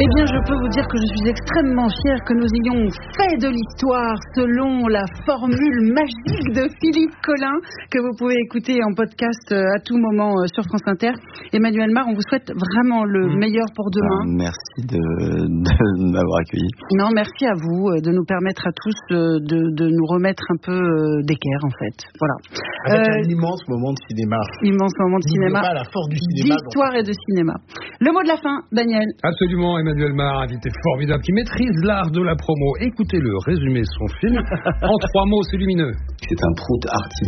Eh bien, je peux vous dire que je suis extrêmement fière que nous ayons fait de l'histoire selon la formule magique de Philippe Collin, que vous pouvez écouter en podcast à tout moment sur France Inter. Emmanuel Mar, on vous souhaite vraiment le meilleur pour demain. Merci de m'avoir accueilli. Non, merci à vous de nous permettre à tous de nous remettre un peu d'équerre, en fait. Voilà. Avec un immense moment de cinéma. Immense moment de cinéma. Pas la force du cinéma. D'histoire et de cinéma. Le mot de la fin, Daniel. Absolument, Emmanuel Mar, invité formidable, qui maîtrise l'art de la promo. Écoutez-le résumer son film en 3 mots, c'est lumineux. C'est un prout arty.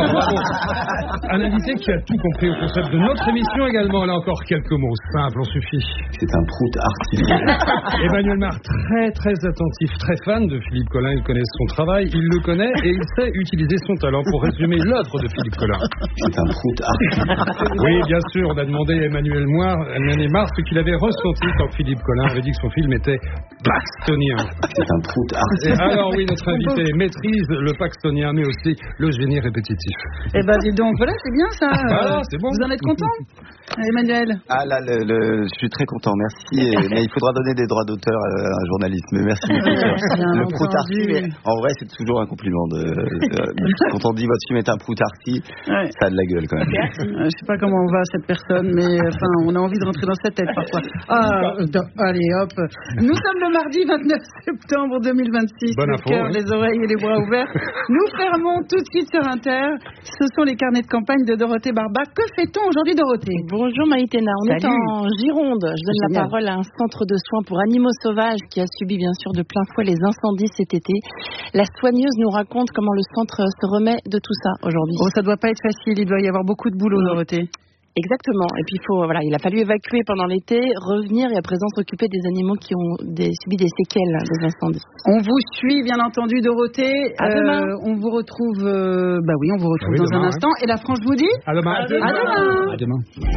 Un invité qui a tout compris au concept de notre émission également. Là encore, quelques mots simples, on suffit. C'est un prout arty. Emmanuel Mar, très attentif, très fan de Philippe Collin. Il connaît son travail, il le connaît et il sait utiliser son talent pour résumer l'œuvre de Philippe Collin. C'est un prout arty. Oui, bien sûr, on a demandé à Emmanuel Mar ce qu'il avait ressenti quand Philippe Collin avait dit que son film était paxtonien. C'est un prout arty. Alors oui, notre invité maîtrise le paxtonien, mais aussi le génie répétitif. Eh ben, dis donc, voilà, c'est bien ça. Voilà, c'est bon. Vous en êtes content, Emmanuel? Ah là, je suis très content, merci. Mais il faudra donner des droits d'auteur à un journaliste. Mais merci beaucoup. Le prout arty, en vrai, c'est toujours un compliment. Quand on dit votre film est un prout arty, ça a de la gueule quand même. Je sais pas comment on va cette personne, mais enfin, on a envie de rentrer dans sa tête parfois. Allez hop. Nous sommes le mardi 29 septembre 2026. Bonne le info, cœur, les oreilles et les bras ouverts. Nous fermons tout de suite sur Inter. Ce sont les carnets de campagne de Dorothée Barba. Que fait-on aujourd'hui, Dorothée? Bonjour Maïtena, on est en Gironde. Je donne Génial. la parole à un centre de soins pour animaux sauvages qui a subi bien sûr de plein fouet les incendies cet été. La soigneuse nous raconte comment le centre se remet de tout ça aujourd'hui. Oh, ça doit pas être facile. Il doit y avoir beaucoup de boulot, Dorothée. Exactement. Et puis il a fallu évacuer pendant l'été, revenir et à présent s'occuper des animaux qui ont subi des séquelles des incendies. On vous suit, bien entendu, Dorothée. À demain. On vous retrouve, on vous retrouve dans demain, un instant. Et la France vous dit À demain. À demain.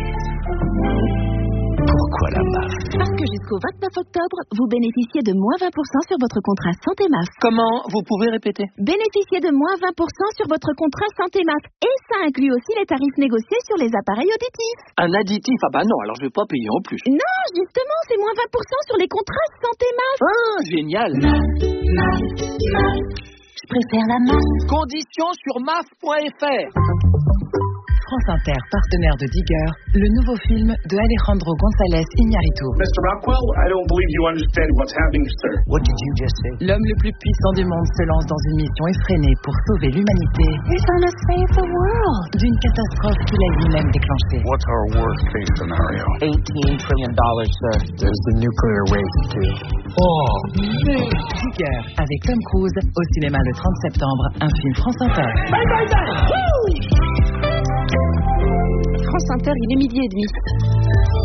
Pourquoi la MAF? Parce que jusqu'au 29 octobre, vous bénéficiez de moins 20% sur votre contrat Santé MAF. Comment? Vous pouvez répéter? Bénéficiez de moins 20% sur votre contrat Santé MAF. Et ça inclut aussi les tarifs négociés sur les appareils auditifs. Un additif? Ah bah non, alors je vais pas payer en plus. Non, justement, c'est moins 20% sur les contrats Santé MAF. Ah, génial. Je préfère la MAF. Conditions sur maf.fr. France Inter, partenaire de Digger, le nouveau film de Alejandro González Iñárritu. Mr. Rockwell, I don't believe you understand what's happening, sir. What did you just say? L'homme le plus puissant du monde se lance dans une mission effrénée pour sauver l'humanité. He's gonna save the world. D'une catastrophe qu'il a lui-même déclenchée. What's our worst case scenario? $18 trillion, sir. There's the nuclear waste, too. Oh, Digger, avec Tom Cruise, au cinéma le 30 septembre, un film France Inter. Bang, bang, bang! Woo! France Inter, il est 12h30.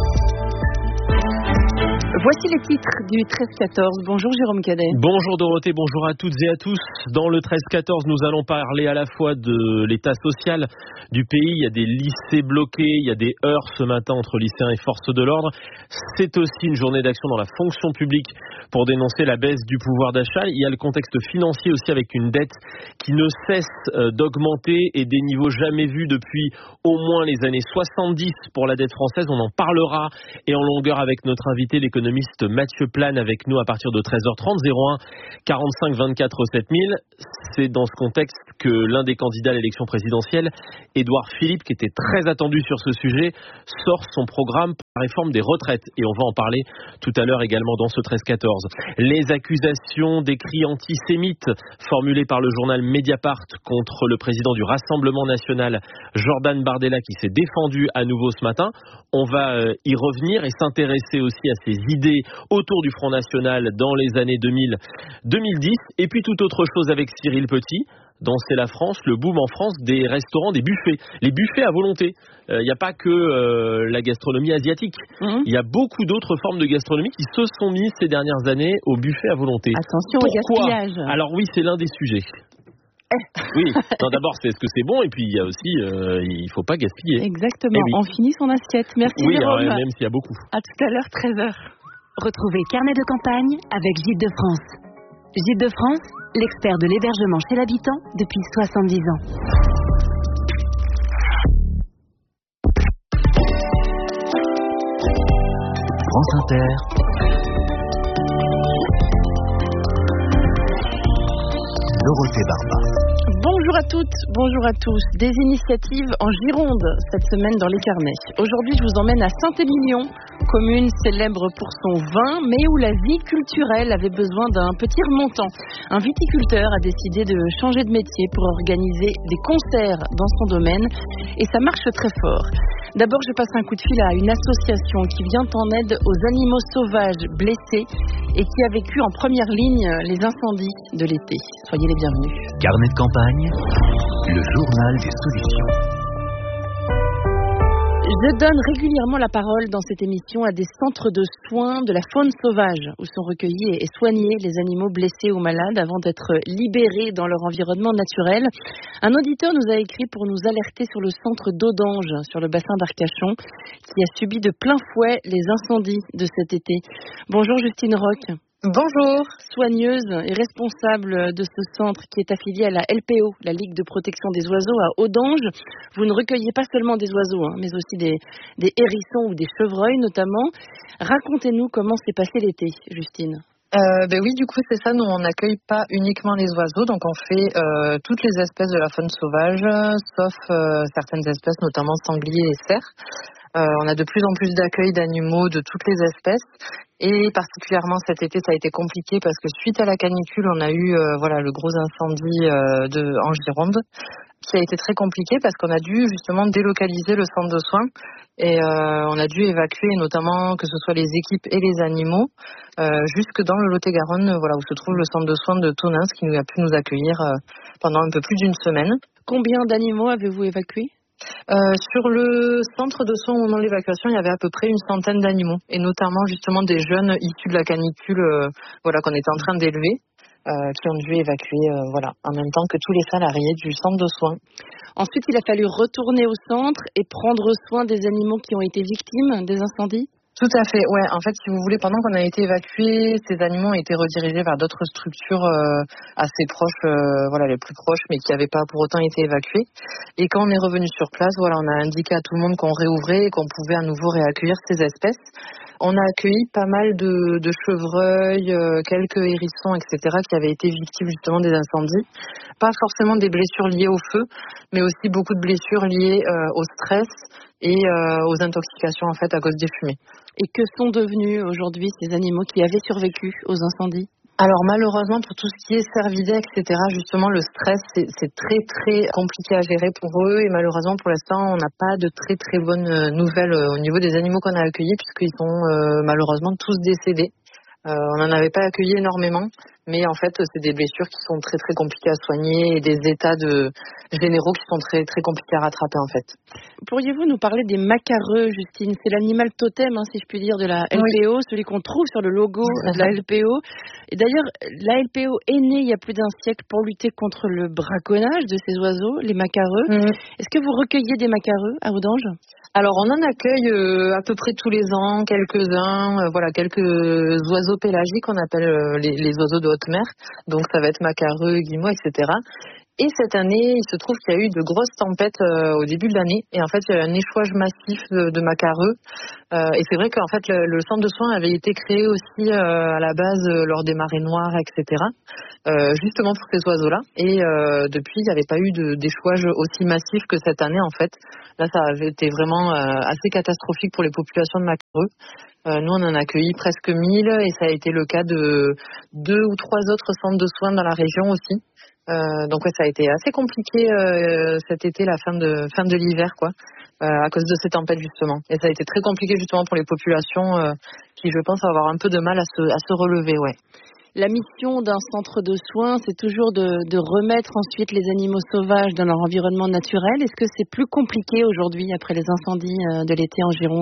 Voici les titres du 13-14. Bonjour Jérôme Cadet. Bonjour Dorothée, bonjour à toutes et à tous. Dans le 13-14, nous allons parler à la fois de l'état social du pays. Il y a des lycées bloqués, il y a des heurts ce matin entre lycéens et forces de l'ordre. C'est aussi une journée d'action dans la fonction publique pour dénoncer la baisse du pouvoir d'achat. Il y a le contexte financier aussi avec une dette qui ne cesse d'augmenter et des niveaux jamais vus depuis au moins les années 70 pour la dette française. On en parlera et en longueur avec notre invité, l'économiste Mathieu Plane, avec nous à partir de 13h30, 01 45 24 7000. C'est dans ce contexte que l'un des candidats à l'élection présidentielle, Édouard Philippe, qui était très attendu sur ce sujet, sort son programme pour la réforme des retraites. Et on va en parler tout à l'heure également dans ce 13-14. Les accusations des cris antisémites formulés par le journal Mediapart contre le président du Rassemblement national, Jordan Bardella, qui s'est défendu à nouveau ce matin. On va y revenir et s'intéresser aussi à ses idées autour du Front National dans les années 2000-2010. Et puis toute autre chose avec Cyril Petit. Dans C'est la France, le boom en France des restaurants, des buffets. Les buffets à volonté. Il n'y a pas que la gastronomie asiatique. Il y a beaucoup d'autres formes de gastronomie qui se sont mises ces dernières années au buffet à volonté. Attention Pourquoi? au gaspillage. Alors oui, c'est l'un des sujets. Oui, non, d'abord c'est est-ce que c'est bon et puis il y a aussi il faut pas gaspiller. Exactement, oui. On finit son assiette. Merci oui, Jérôme. Alors, même s'il y a beaucoup. À tout à l'heure, 13h. Retrouvez Carnet de campagne avec Gîtes de France. Gîtes de France, l'expert de l'hébergement chez l'habitant depuis 70 ans. France Inter, Dorothée Barba. Bonjour à toutes, bonjour à tous. Des initiatives en Gironde cette semaine dans les carnets. Aujourd'hui, je vous emmène à Saint-Émilion, commune célèbre pour son vin, mais où la vie culturelle avait besoin d'un petit remontant. Un viticulteur a décidé de changer de métier pour organiser des concerts dans son domaine, et ça marche très fort. D'abord, je passe un coup de fil à une association qui vient en aide aux animaux sauvages blessés et qui a vécu en première ligne les incendies de l'été. Soyez les bienvenus. Carnet de campagne, le journal des solutions. Je donne régulièrement la parole dans cette émission à des centres de soins de la faune sauvage où sont recueillis et soignés les animaux blessés ou malades avant d'être libérés dans leur environnement naturel. Un auditeur nous a écrit pour nous alerter sur le centre d'Audange, sur le bassin d'Arcachon, qui a subi de plein fouet les incendies de cet été. Bonjour Justine Roch. Bonjour. Soigneuse et responsable de ce centre qui est affilié à la LPO, la Ligue de protection des oiseaux à Audange. Vous ne recueillez pas seulement des oiseaux, mais aussi des hérissons ou des chevreuils notamment. Racontez-nous comment s'est passé l'été, Justine. Oui, du coup, c'est ça. Nous, on n'accueille pas uniquement les oiseaux. Donc, on fait toutes les espèces de la faune sauvage, sauf certaines espèces, notamment sangliers et cerfs. On a de plus en plus d'accueil d'animaux de toutes les espèces. Et particulièrement cet été, ça a été compliqué parce que suite à la canicule, on a eu le gros incendie en Gironde, qui a été très compliqué parce qu'on a dû justement délocaliser le centre de soins et on a dû évacuer notamment que ce soit les équipes et les animaux jusque dans le Lot-et-Garonne, où se trouve le centre de soins de Tonneins, qui nous a pu nous accueillir pendant un peu plus d'une semaine. Combien d'animaux avez-vous évacués ? Sur le centre de soins au moment de l'évacuation, il y avait à peu près une centaine d'animaux, et notamment justement des jeunes issus de la canicule qu'on était en train d'élever, qui ont dû évacuer en même temps que tous les salariés du centre de soins. Ensuite, il a fallu retourner au centre et prendre soin des animaux qui ont été victimes des incendies ? Tout à fait, ouais. En fait, si vous voulez, pendant qu'on a été évacués, ces animaux ont été redirigés vers d'autres structures assez proches, les plus proches, mais qui n'avaient pas pour autant été évacués. Et quand on est revenu sur place, on a indiqué à tout le monde qu'on réouvrait et qu'on pouvait à nouveau réaccueillir ces espèces. On a accueilli pas mal de chevreuils, quelques hérissons, etc., qui avaient été victimes justement des incendies. Pas forcément des blessures liées au feu, mais aussi beaucoup de blessures liées au stress et aux intoxications en fait à cause des fumées. Et que sont devenus aujourd'hui ces animaux qui avaient survécu aux incendies ? Alors malheureusement pour tout ce qui est cervidés, etc., justement le stress c'est très très compliqué à gérer pour eux et malheureusement pour l'instant on n'a pas de très très bonnes nouvelles au niveau des animaux qu'on a accueillis puisqu'ils sont malheureusement tous décédés. On n'en avait pas accueilli énormément, mais en fait c'est des blessures qui sont très très compliquées à soigner et des états généraux qui sont très très compliqués à rattraper en fait. Pourriez-vous nous parler des macareux, Justine ? C'est l'animal totem, si je puis dire, de la LPO, oui. Celui qu'on trouve sur le logo de la LPO. Et d'ailleurs, la LPO est née il y a plus d'un siècle pour lutter contre le braconnage de ces oiseaux, les macareux. Est-ce que vous recueillez des macareux à Audange ? Alors on en accueille à peu près tous les ans, quelques-uns, quelques oiseaux pélagiques, on appelle les oiseaux de haute mer, donc ça va être macareux, guillemots, etc. Et cette année, il se trouve qu'il y a eu de grosses tempêtes au début de l'année. Et en fait, il y a eu un échouage massif de macareux. Et c'est vrai qu'en fait, le centre de soins avait été créé aussi à la base lors des marées noires, etc. Justement pour ces oiseaux-là. Et depuis, il n'y avait pas eu d'échouage aussi massif que cette année, en fait. Là, ça avait été vraiment assez catastrophique pour les populations de macareux. Nous, on en a accueilli presque 1000 et ça a été le cas de 2 ou 3 autres centres de soins dans la région aussi. Donc ça a été assez compliqué cet été, la fin de l'hiver, à cause de ces tempêtes justement. Et ça a été très compliqué justement pour les populations qui, je pense, vont avoir un peu de mal à se relever, ouais. La mission d'un centre de soins, c'est toujours de remettre ensuite les animaux sauvages dans leur environnement naturel. Est-ce que c'est plus compliqué aujourd'hui après les incendies de l'été en Gironde ?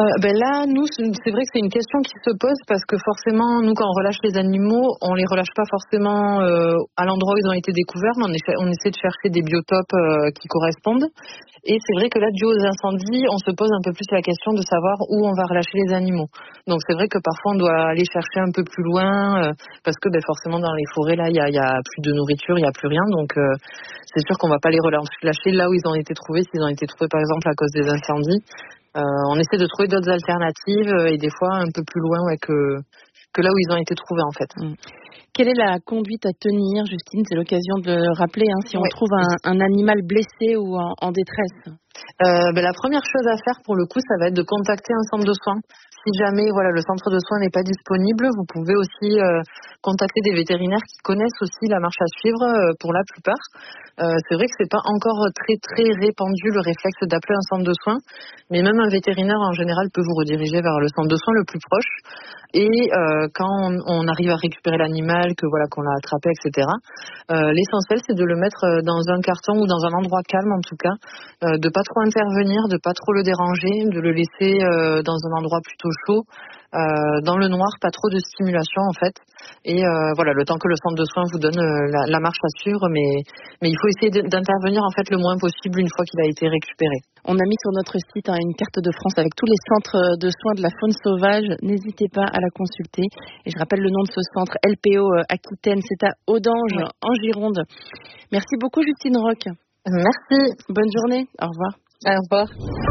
Là, nous, c'est vrai que c'est une question qui se pose parce que forcément, nous, quand on relâche les animaux, on les relâche pas forcément à l'endroit où ils ont été découverts, mais on essaie de chercher des biotopes qui correspondent. Et c'est vrai que là, dû aux incendies, on se pose un peu plus la question de savoir où on va relâcher les animaux. Donc c'est vrai que parfois on doit aller chercher un peu plus loin parce que forcément dans les forêts là, il y a plus de nourriture, il y a plus rien. Donc c'est sûr qu'on va pas les relâcher là où ils ont été trouvés, s'ils ont été trouvés par exemple à cause des incendies. On essaie de trouver d'autres alternatives et des fois un peu plus loin que là où ils ont été trouvés en fait. Quelle est la conduite à tenir, Justine? C'est l'occasion de le rappeler, si on trouve un animal blessé ou en détresse. La première chose à faire pour le coup, ça va être de contacter un centre de soins. Si jamais le centre de soins n'est pas disponible, vous pouvez aussi contacter des vétérinaires qui connaissent aussi la marche à suivre pour la plupart. C'est vrai que c'est pas encore très très répandu le réflexe d'appeler un centre de soins, mais même un vétérinaire en général peut vous rediriger vers le centre de soins le plus proche. Et quand on arrive à récupérer l'animal, qu'on l'a attrapé, etc. L'essentiel c'est de le mettre dans un carton ou dans un endroit calme en tout cas, de pas trop intervenir, de pas trop le déranger, de le laisser dans un endroit plutôt chaud, dans le noir, pas trop de stimulation en fait. Et le temps que le centre de soins vous donne la marche à suivre, mais il faut essayer d'intervenir en fait le moins possible une fois qu'il a été récupéré. On a mis sur notre site une carte de France avec tous les centres de soins de la faune sauvage. N'hésitez pas à la consulter. Et je rappelle le nom de ce centre, LPO Aquitaine, c'est à Audange, en Gironde. Merci beaucoup Justine Roch. Merci. Bonne journée. Au revoir. Au revoir.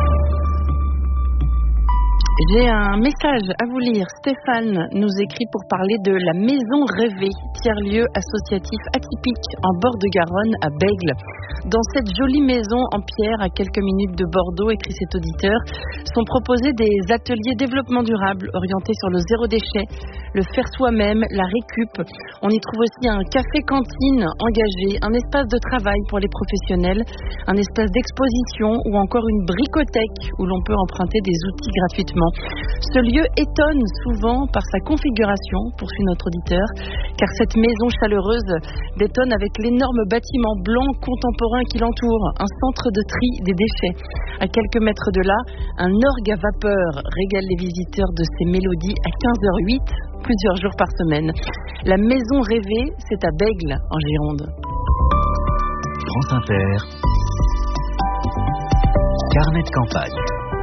J'ai un message à vous lire. Stéphane nous écrit pour parler de la Maison Rêvée, tiers-lieu associatif atypique en bord de Garonne à Bègles. Dans cette jolie maison en pierre à quelques minutes de Bordeaux, écrit cet auditeur, sont proposés des ateliers développement durable orientés sur le zéro déchet, le faire soi-même, la récup. On y trouve aussi un café-cantine engagé, un espace de travail pour les professionnels, un espace d'exposition ou encore une bricothèque où l'on peut emprunter des outils gratuitement. Ce lieu étonne souvent par sa configuration, poursuit notre auditeur, car cette maison chaleureuse détonne avec l'énorme bâtiment blanc contemporain qui l'entoure, un centre de tri des déchets. À quelques mètres de là, un orgue à vapeur régale les visiteurs de ses mélodies à 15h08, plusieurs jours par semaine. La Maison Rêvée, c'est à Bègles, en Gironde. France Inter, carnet de campagne.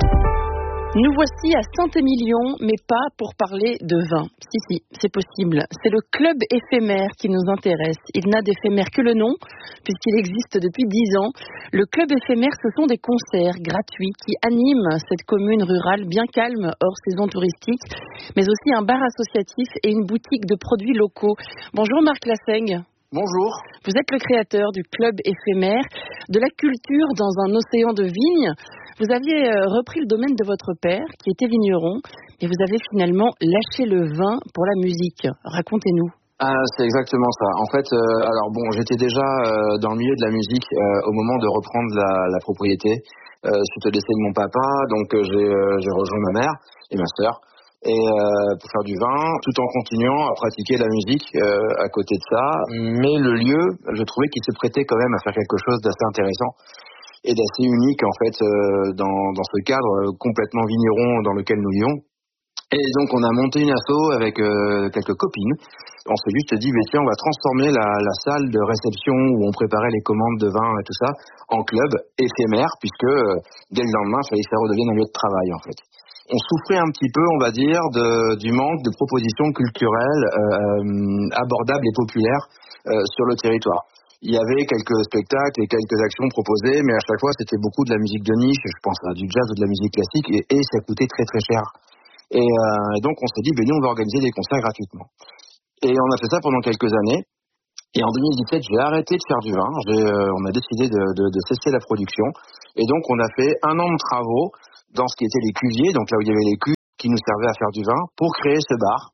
Nous voici à Saint-Émilion, mais pas pour parler de vin. Si, c'est possible. C'est le club éphémère qui nous intéresse. Il n'a d'éphémère que le nom, puisqu'il existe depuis 10 ans. Le club éphémère, ce sont des concerts gratuits qui animent cette commune rurale bien calme, hors saison touristique, mais aussi un bar associatif et une boutique de produits locaux. Bonjour Marc Lassaigne. Bonjour. Vous êtes le créateur du club éphémère, de la culture dans un océan de vignes. Vous aviez repris le domaine de votre père, qui était vigneron, et vous avez finalement lâché le vin pour la musique. Racontez-nous. C'est exactement ça. En fait, j'étais déjà dans le milieu de la musique au moment de reprendre la propriété suite au décès de mon papa. Donc j'ai rejoint ma mère et ma sœur pour faire du vin, tout en continuant à pratiquer la musique à côté de ça. Mais le lieu, je trouvais qu'il se prêtait quand même à faire quelque chose d'assez intéressant et d'assez unique en fait dans ce cadre complètement vigneron dans lequel nous vivons. Et donc on a monté une asso avec quelques copines. On s'est juste dit, tiens, on va transformer la salle de réception où on préparait les commandes de vin et tout ça en club éphémère, puisque dès le lendemain, il fallait que ça redevienne un lieu de travail en fait. On souffrait un petit peu, on va dire, du manque de propositions culturelles abordables et populaires sur le territoire. Il y avait quelques spectacles et quelques actions proposées, mais à chaque fois, c'était beaucoup de la musique de niche, je pense à du jazz ou de la musique classique, et ça coûtait très très cher. Et donc, on s'est dit, nous, on va organiser des concerts gratuitement. Et on a fait ça pendant quelques années. Et en 2017, j'ai arrêté de faire du vin. On a décidé de cesser la production. Et donc, on a fait 1 an de travaux dans ce qui était les cuviers, donc là où il y avait les cuves qui nous servaient à faire du vin, pour créer ce bar.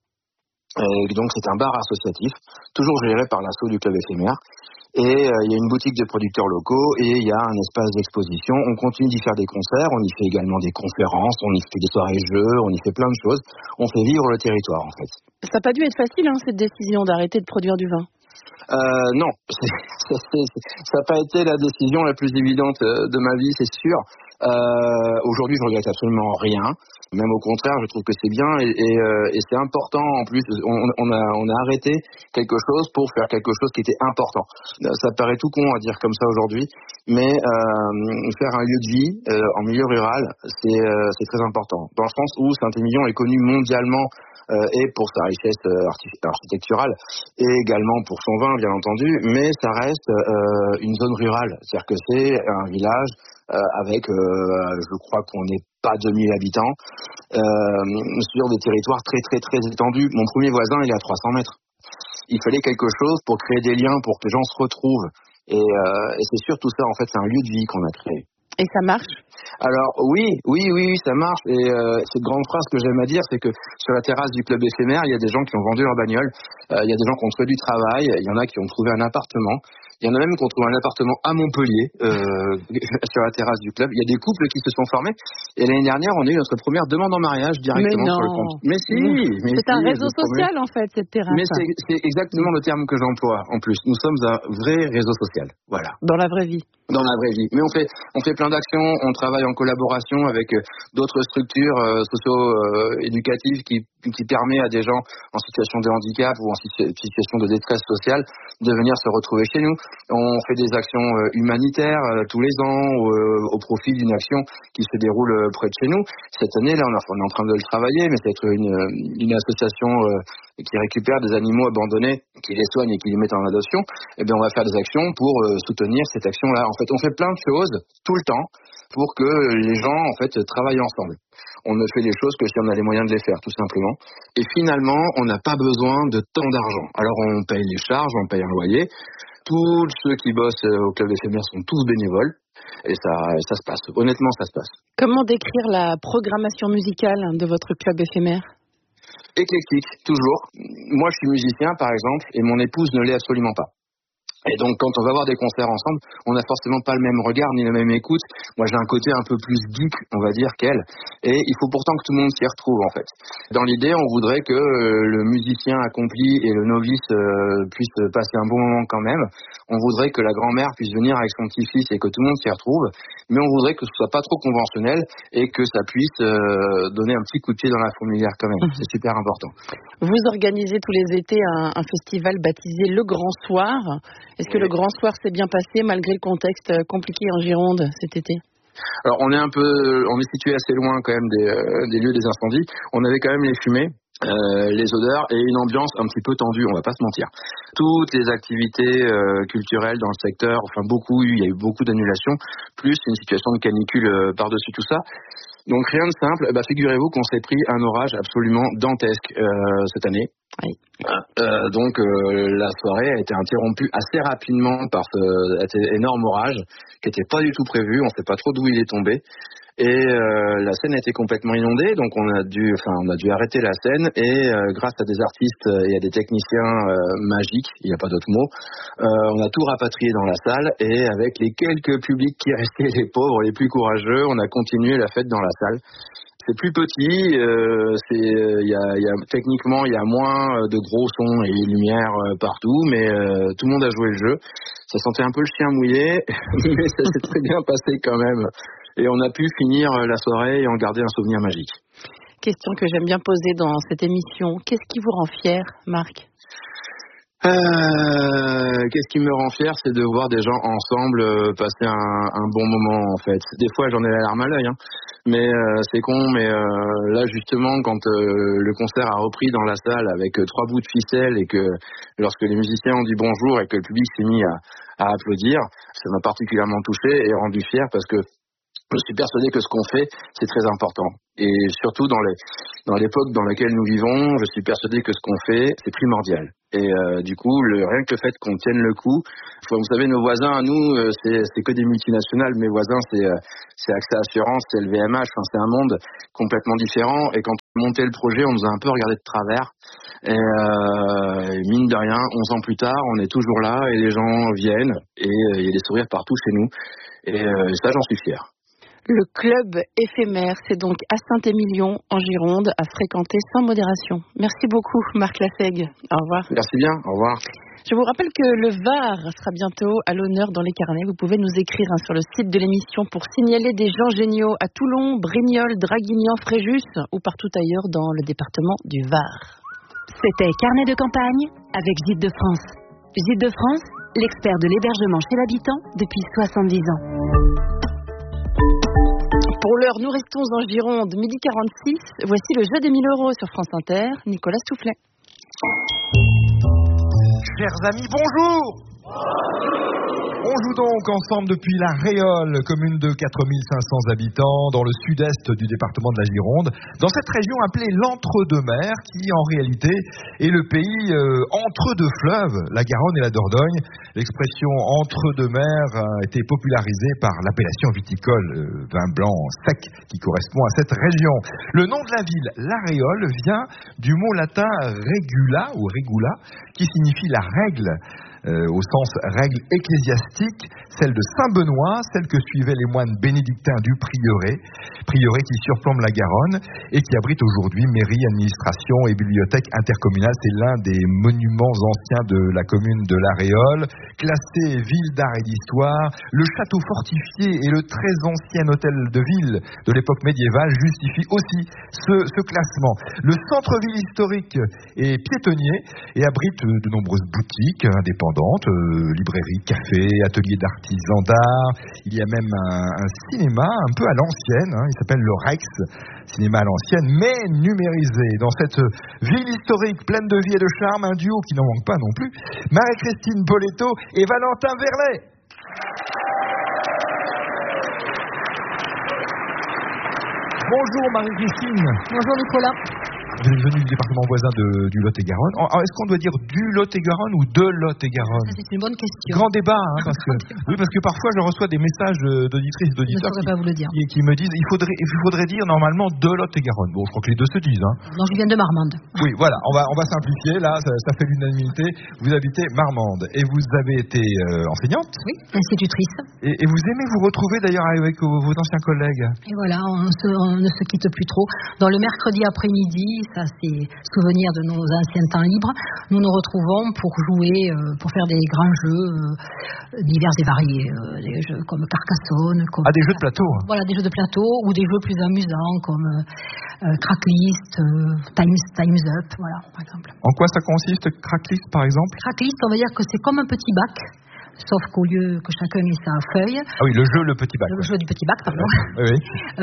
Et donc, c'est un bar associatif, toujours géré par l'asso du club éphémère. Et il y a une boutique de producteurs locaux et il y a un espace d'exposition. On continue d'y faire des concerts, on y fait également des conférences, on y fait des soirées jeux, on y fait plein de choses. On fait vivre le territoire en fait. Ça n'a pas dû être facile cette décision d'arrêter de produire du vin. Non, ça n'a pas été la décision la plus évidente de ma vie, c'est sûr. Aujourd'hui, je regrette absolument rien. Même au contraire, je trouve que c'est bien et c'est important. En plus, on a arrêté quelque chose pour faire quelque chose qui était important. Ça paraît tout con à dire comme ça aujourd'hui, mais faire un lieu de vie en milieu rural, c'est très important. Dans le sens où Saint-Émilion est connu mondialement et pour sa richesse architecturale et également pour son vin, bien entendu, mais ça reste une zone rurale. C'est-à-dire que c'est un village avec, je crois qu'on n'est pas 2000 habitants, sur des territoires très très très étendus. Mon premier voisin, il est à 300 mètres. il fallait quelque chose pour créer des liens, pour que les gens se retrouvent. Et c'est surtout ça, en fait, c'est un lieu de vie qu'on a créé. Et ça marche? Alors oui, ça marche. Et cette grande phrase que j'aime à dire, c'est que sur la terrasse du club éphémère, il y a des gens qui ont vendu leur bagnole, il y a des gens qui ont trouvé du travail, il y en a qui ont trouvé un appartement. Il y en a même qui ont trouvé un appartement à Montpellier, sur la terrasse du club. Il y a des couples qui se sont formés. Et l'année dernière, on a eu notre première demande en mariage directement sur le compte. Mais si, c'est un réseau social en fait, cette terrasse. Mais c'est exactement le terme que j'emploie en plus. Nous sommes un vrai réseau social. Voilà. Dans la vraie vie. Dans la vraie vie. Mais on fait plein d'actions. On travaille en collaboration avec d'autres structures socio-éducatives qui permet à des gens en situation de handicap ou en situation de détresse sociale de venir se retrouver chez nous. On fait des actions humanitaires tous les ans au profit d'une action qui se déroule près de chez nous. Cette année, là, on est en train de le travailler, mais c'est une association qui récupère des animaux abandonnés, qui les soigne et qui les met en adoption. Et bien, on va faire des actions pour soutenir cette action-là. En fait, on fait plein de choses tout le temps pour que les gens, en fait, travaillent ensemble. On ne fait les choses que si on a les moyens de les faire, tout simplement. Et finalement, on n'a pas besoin de tant d'argent. Alors, on paye les charges, on paye un loyer. Tous ceux qui bossent au club éphémère sont tous bénévoles. Et ça se passe. Honnêtement, ça se passe. Comment décrire la programmation musicale de votre club éphémère? Éclectique, toujours. Moi, je suis musicien, par exemple, et mon épouse ne l'est absolument pas. Et donc, quand on va voir des concerts ensemble, on n'a forcément pas le même regard ni la même écoute. Moi, j'ai un côté un peu plus geek, on va dire, qu'elle. Et il faut pourtant que tout le monde s'y retrouve, en fait. Dans l'idée, on voudrait que le musicien accompli et le novice puissent passer un bon moment quand même. On voudrait que la grand-mère puisse venir avec son petit-fils et que tout le monde s'y retrouve. Mais on voudrait que ce soit pas trop conventionnel et que ça puisse donner un petit coup de pied dans la fourmilière quand même. C'est super important. Vous organisez tous les étés un festival baptisé Le Grand Soir. Est-ce que le Grand Soir s'est bien passé malgré le contexte compliqué en Gironde cet été? Alors on est situé assez loin quand même des lieux des incendies. On avait quand même les fumées, les odeurs et une ambiance un petit peu tendue, on va pas se mentir. Toutes les activités culturelles dans le secteur, il y a eu beaucoup d'annulations, plus une situation de canicule par-dessus tout ça. Donc rien de simple, figurez-vous qu'on s'est pris un orage absolument dantesque cette année. Oui. Donc la soirée a été interrompue assez rapidement par cet énorme orage qui n'était pas du tout prévu, on ne sait pas trop d'où il est tombé. Et la scène a été complètement inondée, donc on a dû arrêter la scène et grâce à des artistes et à des techniciens magiques, il n'y a pas d'autre mot, on a tout rapatrié dans la salle et avec les quelques publics qui restaient, les pauvres, les plus courageux, on a continué la fête dans la salle. C'est plus petit, techniquement il y a moins de gros sons et lumières partout, mais tout le monde a joué le jeu. Ça sentait un peu le chien mouillé, mais ça s'est très bien passé quand même. Et on a pu finir la soirée et en garder un souvenir magique. Question que j'aime bien poser dans cette émission. Qu'est-ce qui vous rend fier, Marc? Qu'est-ce qui me rend fier, c'est de voir des gens ensemble passer un bon moment en fait. Des fois j'en ai la larme à l'œil, mais c'est con, mais là justement quand le concert a repris dans la salle avec 3 bouts de ficelle et que lorsque les musiciens ont dit bonjour et que le public s'est mis à applaudir, ça m'a particulièrement touché et rendu fier parce que je suis persuadé que ce qu'on fait, c'est très important. Et surtout dans l'époque dans laquelle nous vivons, je suis persuadé que ce qu'on fait, c'est primordial. Et du coup, rien que le fait qu'on tienne le coup, vous savez, nos voisins, à nous, c'est que des multinationales. Mes voisins, c'est AXA Assurance, c'est le VMH, c'est un monde complètement différent. Et quand on montait le projet, on nous a un peu regardé de travers. Et mine de rien, 11 ans plus tard, on est toujours là et les gens viennent. Et il y a des sourires partout chez nous. Et ça, j'en suis fier. Le club éphémère, c'est donc à Saint-Émilion, en Gironde, à fréquenter sans modération. Merci beaucoup, Marc Lassègue. Au revoir. Merci bien, au revoir. Je vous rappelle que le Var sera bientôt à l'honneur dans les carnets. Vous pouvez nous écrire sur le site de l'émission pour signaler des gens géniaux à Toulon, Brignoles, Draguignan, Fréjus ou partout ailleurs dans le département du Var. C'était Carnet de campagne avec Gîtes de France. Gîtes de France, l'expert de l'hébergement chez l'habitant depuis 70 ans. Pour l'heure, nous restons en Gironde, 12h46. Voici le jeu des 1000 € sur France Inter. Nicolas Soufflet. Chers amis, bonjour. On joue donc ensemble depuis la Réole, commune de 4500 habitants, dans le sud-est du département de la Gironde, dans cette région appelée l'Entre-deux-Mers, qui en réalité est le pays entre deux fleuves, la Garonne et la Dordogne. L'expression entre-deux-mers a été popularisée par l'appellation viticole vin blanc sec, qui correspond à cette région. Le nom de la ville, la Réole, vient du mot latin regula, ou regula, qui signifie la règle, au sens règle ecclésiastique, celle de Saint-Benoît, celle que suivaient les moines bénédictins du prieuré qui surplombe la Garonne et qui abrite aujourd'hui mairie, administration et bibliothèque intercommunale. C'est l'un des monuments anciens de la commune de La Réole, classé ville d'art et d'histoire. Le château fortifié et le très ancien hôtel de ville de l'époque médiévale justifient aussi ce classement. Le centre-ville historique est piétonnier et abrite de nombreuses boutiques indépendantes, librairies, cafés, ateliers d'artisans d'art. Il y a même un cinéma un peu à l'ancienne, il s'appelle le Rex, cinéma à l'ancienne, mais numérisé. Dans cette ville historique pleine de vie et de charme, un duo qui n'en manque pas non plus, Marie-Christine Poletto et Valentin Verlet. Bonjour Marie-Christine. Bonjour Nicolas. Vous êtes venu du département voisin du Lot-et-Garonne. Est-ce qu'on doit dire du Lot-et-Garonne ou de Lot-et-Garonne ? C'est une bonne question. Grand débat, parce que parfois je reçois des messages d'auditrices et d'auditeurs qui me disent il faudrait dire normalement de Lot-et-Garonne. Bon, je crois que les deux se disent. Non, je viens de Marmande. Oui, voilà, on va simplifier. Là, ça fait l'unanimité. Vous habitez Marmande et vous avez été enseignante. Oui, institutrice. Et vous aimez vous retrouver d'ailleurs avec vos anciens collègues. Et voilà, on ne se quitte plus trop. Dans le mercredi après-midi, ça c'est souvenir de nos anciens temps libres, nous nous retrouvons pour jouer, pour faire des grands jeux divers et variés, des jeux comme Carcassonne, des jeux de plateau. Voilà, des jeux de plateau ou des jeux plus amusants comme Cracklist, Time's Up, voilà, par exemple. En quoi ça consiste, Cracklist par exemple ? Cracklist, on va dire que c'est comme un petit bac. Sauf qu'au lieu que chacun ait sa feuille... Ah oui, le jeu Le Petit Bac. Le jeu du Petit Bac, pardon. Oui.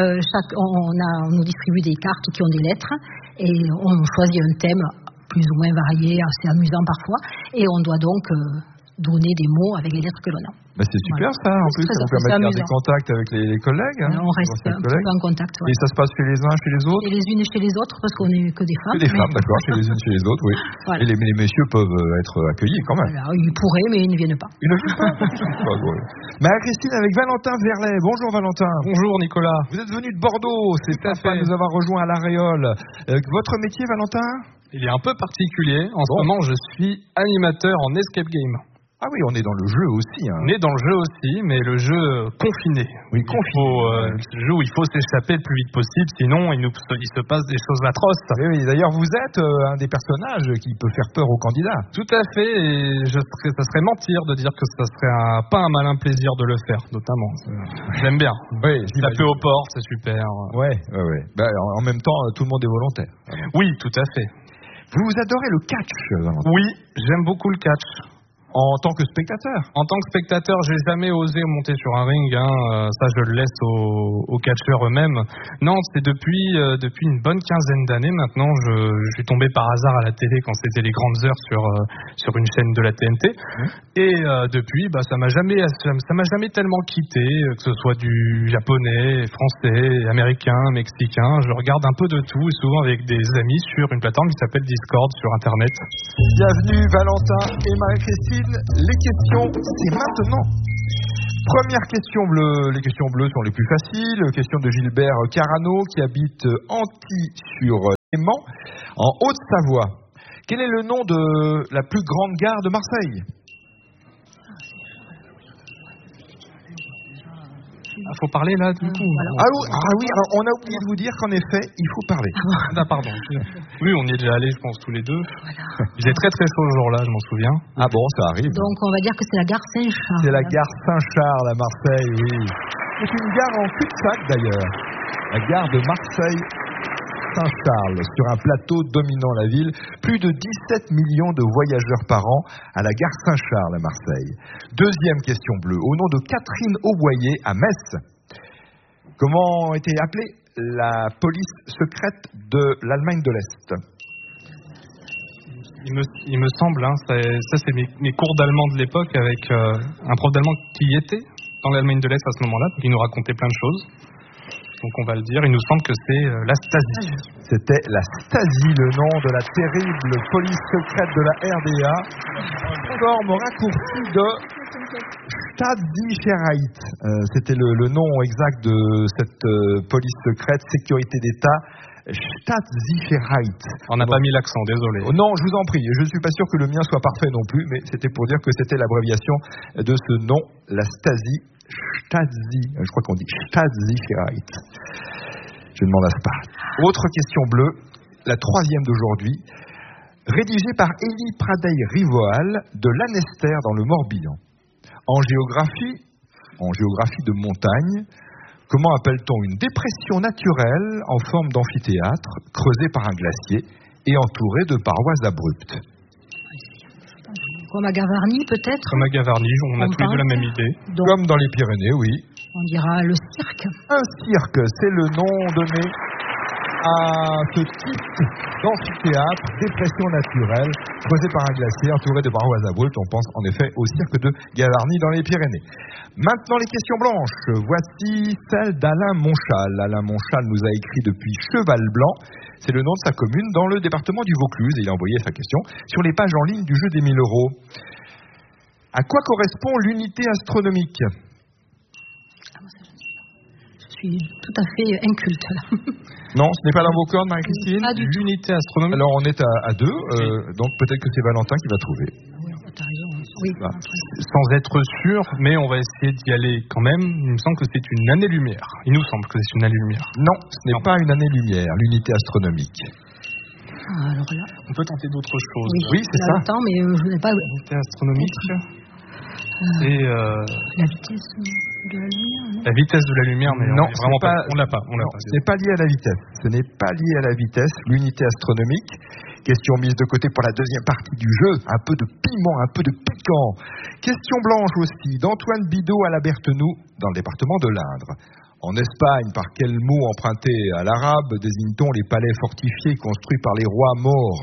On nous distribue des cartes qui ont des lettres et on choisit un thème plus ou moins varié, assez amusant parfois, et on doit donc donner des mots avec les lettres que l'on a. Mais c'est super ça, en plus, ça vous permet de garder contact avec les collègues. On reste un peu en contact. Ouais. Et ça se passe chez les uns, chez les autres ? Chez les unes et chez les autres, parce qu'on n'est que des femmes. Que des femmes, d'accord, chez les unes, chez les autres, oui. Voilà. Et les messieurs peuvent être accueillis quand même. Voilà, ils pourraient, mais ils ne viennent pas. Ils ne viennent pas. Marie-Christine avec Valentin Verlet. Bonjour Valentin. Bonjour Nicolas. Vous êtes venu de Bordeaux, c'est sympa de nous avoir rejoints à La Réole. Votre métier, Valentin ? Il est un peu particulier. En ce moment, je suis animateur en escape game. Ah oui, on est dans le jeu aussi. On est dans le jeu aussi, mais le jeu confiné. Oui, confiné. Le jeu où il faut s'échapper le plus vite possible, sinon il se passe des choses atroces. Oui, d'ailleurs, vous êtes un des personnages qui peut faire peur aux candidats. Tout à fait, et ça serait mentir de dire que ça serait pas un malin plaisir de le faire, notamment. J'aime bien. Oui, taper aux portes, c'est super. Ouais. En même temps, tout le monde est volontaire. Oui, tout à fait. Vous adorez le catch, Valentin ? Oui, j'aime beaucoup le catch. En tant que spectateur ? En tant que spectateur, j'ai jamais osé monter sur un ring. Ça, je le laisse aux catcheurs eux-mêmes. Non, c'est depuis une bonne quinzaine d'années maintenant. Je suis tombé par hasard à la télé quand c'était les grandes heures sur une chaîne de la TNT. Et depuis, ça m'a jamais tellement quitté, que ce soit du japonais, français, américain, mexicain. Je regarde un peu de tout, et souvent avec des amis sur une plateforme qui s'appelle Discord sur Internet. Bienvenue Valentin et Marie-Christine. Les questions, c'est maintenant. Première question bleue. Les questions bleues sont les plus faciles. Question de Gilbert Carano qui habite Antilly-sur-Léman, en Haute-Savoie. Quel est le nom de la plus grande gare de Marseille ? Il faut parler là du coup. Ah oui, alors on a oublié de vous dire qu'en effet, il faut parler. Pardon. Oui, on y est déjà allés, je pense, tous les deux. Voilà. Il est très très chaud ce jour-là, je m'en souviens. Ah bon, ça arrive. Donc on va dire que c'est la gare Saint-Charles. C'est la gare Saint-Charles à Marseille, oui. C'est une gare en cul-de-sac d'ailleurs. La gare de Marseille Saint-Charles, sur un plateau dominant la ville. Plus de 17 millions de voyageurs par an à la gare Saint-Charles à Marseille. Deuxième question bleue. Au nom de Catherine Auboyer à Metz, comment était appelée la police secrète de l'Allemagne de l'Est ? Il me semble, ça c'est mes cours d'allemand de l'époque avec un prof d'allemand qui y était dans l'Allemagne de l'Est à ce moment-là, qui nous racontait plein de choses. Donc on va le dire, il nous semble que c'est la Stasi. C'était la Stasi, le nom de la terrible police secrète de la RDA, forme raccourci de Stasi-Sicherheit. C'était le nom exact de cette police secrète, sécurité d'État, Stasi-Sicherheit. On n'a pas mis l'accent, désolé. Non, je vous en prie, je ne suis pas sûr que le mien soit parfait non plus, mais c'était pour dire que c'était l'abréviation de ce nom, la Stasi. Je crois qu'on dit Stasi-Sicherheit. Je ne m'en lasse pas. Autre question bleue, la troisième d'aujourd'hui, rédigée par Élie Pradey-Rivoal de Lanester dans le Morbihan. En géographie de montagne, comment appelle-t-on une dépression naturelle en forme d'amphithéâtre, creusée par un glacier et entourée de parois abruptes? Comme à Gavarnie, peut-être. Comme à Gavarnie, on a tous les deux la même idée. Donc, comme dans les Pyrénées, oui. On dira le cirque. Un cirque, c'est le nom donné à ce type d'amphithéâtre, dépression naturelle, creusé par un glacier, entouré de parois abruptes. On pense en effet au cirque de Gavarnie dans les Pyrénées. Maintenant, les questions blanches. Voici celle d'Alain Monchal. Alain Monchal nous a écrit depuis Cheval Blanc. C'est le nom de sa commune dans le département du Vaucluse. Et il a envoyé sa question sur les pages en ligne du jeu des 1000 €. À quoi correspond l'unité astronomique? Je suis tout à fait inculte là. Non, ce n'est pas dans vos cordes, Marie-Christine? L'unité astronomique. Alors on est à deux, donc peut-être que c'est Valentin qui va trouver. T'as raison. Oui. Sans être sûr, mais on va essayer d'y aller quand même. Il me semble que c'est une année-lumière. Il nous semble que c'est une année-lumière. Non, ce n'est pas une année-lumière, l'unité astronomique. Alors là... On peut tenter d'autres choses. Oui, c'est ça. Longtemps, mais je n'ai pas... L'unité astronomique, c'est... La vitesse de la lumière, non? La vitesse de la lumière, mais non, vraiment pas. On l'a pas. Ce n'est pas lié à la vitesse. Ce n'est pas lié à la vitesse, l'unité astronomique. Question mise de côté pour la deuxième partie du jeu. Un peu de piment, un peu de piquant. Question blanche aussi, d'Antoine Bidot à la Berthenoux, dans le département de l'Indre. En Espagne, par quel mot emprunté à l'arabe désigne-t-on les palais fortifiés construits par les rois morts?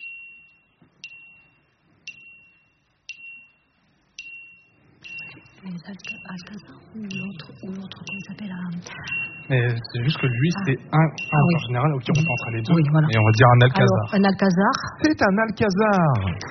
Les Alcazar ou l'autre, comment il s'appelle? Mais c'est juste que lui, c'est en général, ok, on entre les deux. Oui, voilà. Et on va dire un Alcazar. Alors, un Alcazar. C'est un Alcazar.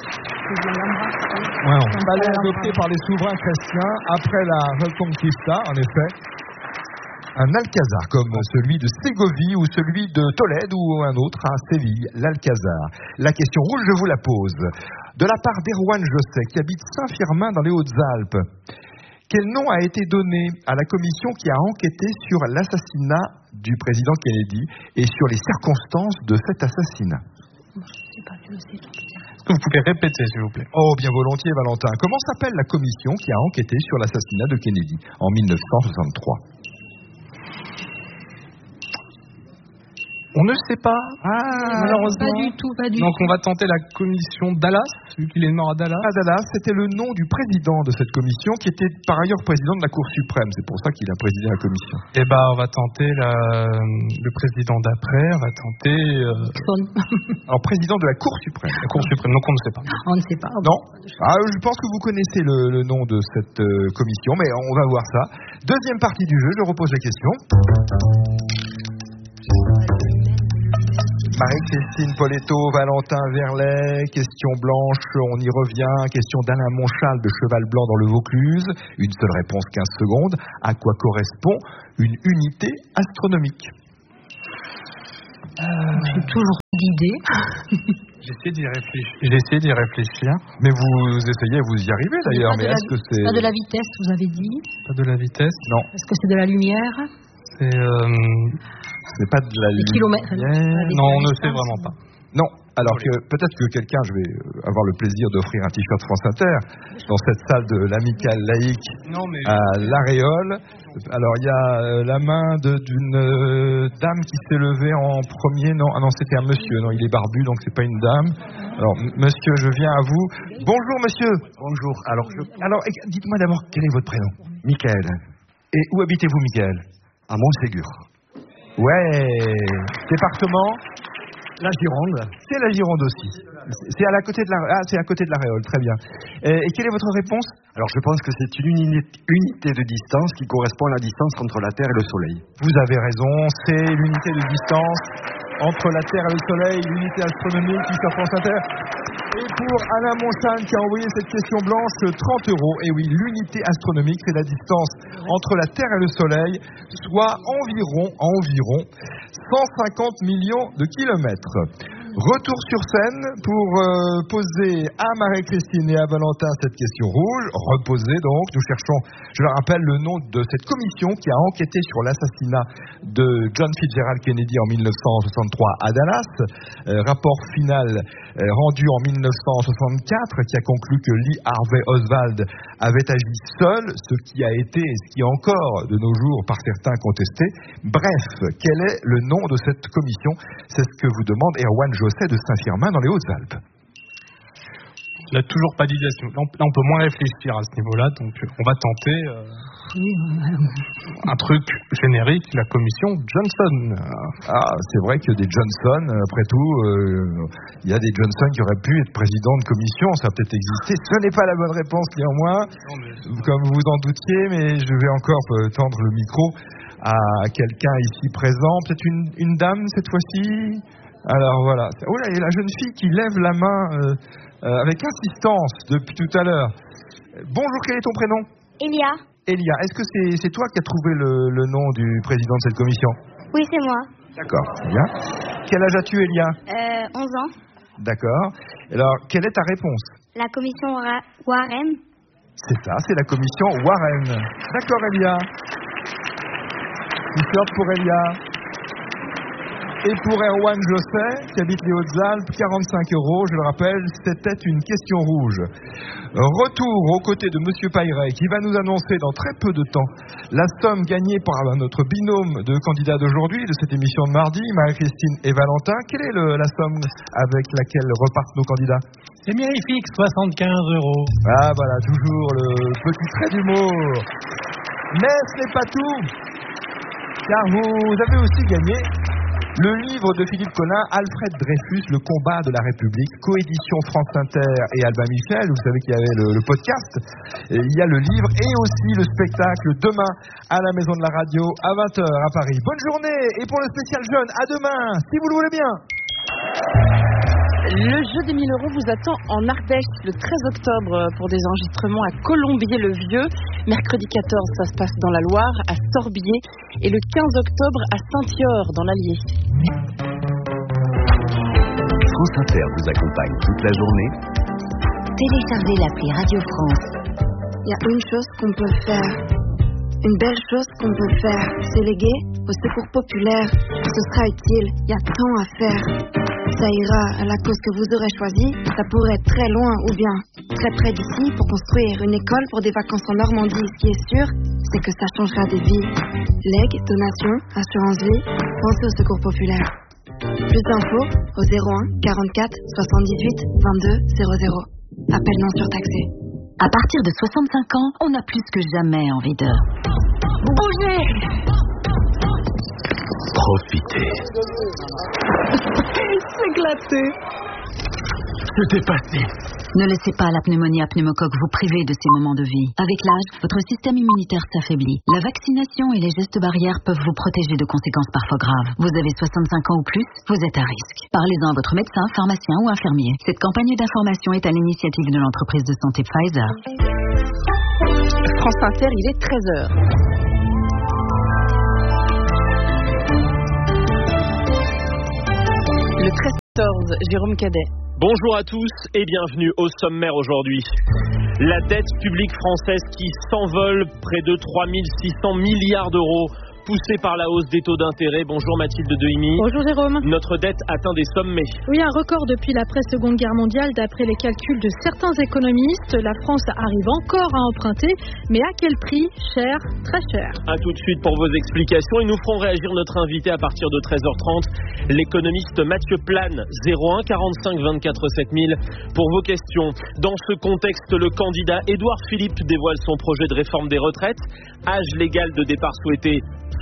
Un palais adopté par les souverains chrétiens après la Reconquista, en effet. Un Alcazar, comme celui de Ségovie ou celui de Tolède ou un autre à Séville, l'Alcazar. La question rouge, je vous la pose. De la part d'Erwan Josset, qui habite Saint-Firmin dans les Hautes-Alpes, quel nom a été donné à la commission qui a enquêté sur l'assassinat du président Kennedy et sur les circonstances de cet assassinat? Est-ce que vous pouvez répéter, s'il vous plaît? Oh, bien volontiers, Valentin. Comment s'appelle la commission qui a enquêté sur l'assassinat de Kennedy en 1963? On ne sait pas, malheureusement. Pas du tout. Donc on va tenter la commission Dallas, vu qu'il est mort à Dallas. À Dallas, c'était le nom du président de cette commission, qui était par ailleurs président de la Cour suprême. C'est pour ça qu'il a présidé la commission. Eh ben, on va tenter le président d'après. On va tenter. Alors président de la Cour suprême. La Cour suprême. Donc on ne sait pas. On ne sait pas. Non. Je pense que vous connaissez le nom de cette commission, mais on va voir ça. Deuxième partie du jeu. Je repose la question. Marie-Christine Poletto, Valentin Verlet, question blanche, on y revient, question d'Alain Monchal de Cheval Blanc dans le Vaucluse, une seule réponse, 15 secondes, à quoi correspond une unité astronomique? J'ai toujours d'idées. J'ai essayé d'y réfléchir. Mais vous essayez, vous y arrivez d'ailleurs, mais est-ce que c'est... Pas de la vitesse, vous avez dit? Pas de la vitesse? Non. Est-ce que c'est de la lumière? Ce n'est pas de la kilomètres. Non, on ne sait vraiment pas. Non, alors que peut-être que quelqu'un, je vais avoir le plaisir d'offrir un t-shirt France Inter dans cette salle de l'amicale laïque à l'Aréole. Alors il y a la main d'une dame qui s'est levée en premier. Non, c'était un monsieur. Non, il est barbu, donc c'est pas une dame. Alors monsieur, je viens à vous. Bonjour monsieur. Bonjour. Alors dites-moi d'abord quel est votre prénom? Michael. Et où habitez-vous, Michael? À Montségur. Ouais. Département? La Gironde. C'est la Gironde aussi. C'est à côté de la Réole, très bien. Et quelle est votre réponse? Alors je pense que c'est une unité de distance qui correspond à la distance entre la Terre et le Soleil. Vous avez raison, c'est l'unité de distance entre la Terre et le Soleil, l'unité astronomique qui sur France Inter. Et pour Alain Monsan qui a envoyé cette question blanche, 30 €. Et oui, l'unité astronomique, c'est la distance entre la Terre et le Soleil, soit environ 150 millions de kilomètres. Retour sur scène pour poser à Marie-Christine et à Valentin cette question rouge. Reposez donc. Nous cherchons, je le rappelle, le nom de cette commission qui a enquêté sur l'assassinat de John Fitzgerald Kennedy en 1963 à Dallas. Rapport final rendu en 1964 qui a conclu que Lee Harvey Oswald avait agi seul, ce qui a été et ce qui est encore de nos jours par certains contesté. Bref, quel est le nom de cette commission? C'est ce que vous demande Erwan Josset de Saint-Firmin dans les Hautes-Alpes. Il n'a toujours pas d'idée. Là, on peut moins réfléchir à ce niveau-là, donc on va tenter un truc générique, la commission Johnson. Ah, c'est vrai que des Johnson, après tout, il y a des Johnson qui auraient pu être président de commission, ça a peut-être existé. Ce n'est pas la bonne réponse, néanmoins, comme vous en doutiez, mais je vais encore tendre le micro à quelqu'un ici présent, peut-être une dame cette fois-ci. Alors voilà. Oh là, il y a la jeune fille qui lève la main avec insistance depuis tout à l'heure. Bonjour, quel est ton prénom? Elia. Elia, est-ce que c'est toi qui as trouvé le nom du président de cette commission? Oui, c'est moi. D'accord, c'est bien. Quel âge as-tu, Elia? 11 ans. D'accord. Alors, quelle est ta réponse? La commission Warren. C'est ça, c'est la commission Warren. D'accord, Elia. Une sorte pour Elia. Et pour Erwan Josset, qui habite les Hautes-Alpes, 45 €, je le rappelle, c'était une question rouge. Retour aux côtés de Monsieur Pairet, qui va nous annoncer dans très peu de temps la somme gagnée par notre binôme de candidats d'aujourd'hui, de cette émission de mardi, Marie-Christine et Valentin. Quelle est la somme avec laquelle repartent nos candidats? C'est magnifique, 75 €. Ah voilà, toujours le petit trait d'humour. Mais ce n'est pas tout, car vous avez aussi gagné le livre de Philippe Collin, Alfred Dreyfus, Le combat de la République, coédition France Inter et Albin Michel. Vous savez qu'il y avait le podcast. Et il y a le livre et aussi le spectacle demain à la Maison de la Radio à 20h à Paris. Bonne journée et pour le spécial jeune, à demain, si vous le voulez bien. Le jeu des 1000 € vous attend en Ardèche le 13 octobre pour des enregistrements à Colombier-le-Vieux. Mercredi 14, ça se passe dans la Loire, à Sorbier. Et le 15 octobre, à Saint-Yor, dans l'Allier. France Inter vous accompagne toute la journée. Téléchargez l'appli Radio France. Il y a une chose qu'on peut faire. Une belle chose qu'on peut faire. C'est léguer au secours populaire. Ce sera utile. Il y a tant à faire. Ça ira à la cause que vous aurez choisie. Ça pourrait être très loin ou bien très près d'ici pour construire une école pour des vacances en Normandie. Ce qui est sûr, c'est que ça changera des vies. Legs, donations, assurance vie, pensez au secours populaire. Plus d'infos au 01 44 78 22 00. Appel non surtaxé. À partir de 65 ans, on a plus que jamais envie de bouger. Profitez. S'éclater. C'était passé. Ne laissez pas la pneumonie à pneumocoque vous priver de ces moments de vie. Avec l'âge, votre système immunitaire s'affaiblit. La vaccination et les gestes barrières peuvent vous protéger de conséquences parfois graves. Vous avez 65 ans ou plus, vous êtes à risque. Parlez-en à votre médecin, pharmacien ou infirmier. Cette campagne d'information est à l'initiative de l'entreprise de santé Pfizer. France Inter, il est 13h. Le 13-14, Jérôme Cadet. Bonjour à tous et bienvenue au sommaire aujourd'hui. La dette publique française qui s'envole, près de 3600 milliards d'euros, poussée par la hausse des taux d'intérêt. Bonjour Mathilde Dehimi. Bonjour Jérôme. Notre dette atteint des sommets. Oui, un record depuis l'après-seconde guerre mondiale. D'après les calculs de certains économistes, la France arrive encore à emprunter, mais à quel prix? Cher, très cher. A tout de suite pour vos explications et nous ferons réagir notre invité à partir de 13h30, l'économiste Mathieu Plane, 01 45 24 7000 pour vos questions. Dans ce contexte, le candidat Édouard Philippe dévoile son projet de réforme des retraites. Âge légal de départ souhaité